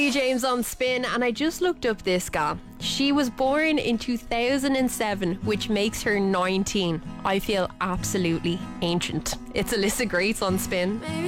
Olivia James on Spin, and I just looked up this gal. She was born in 2007, which makes her 19. I feel absolutely ancient. It's Alyssa Grace on Spin.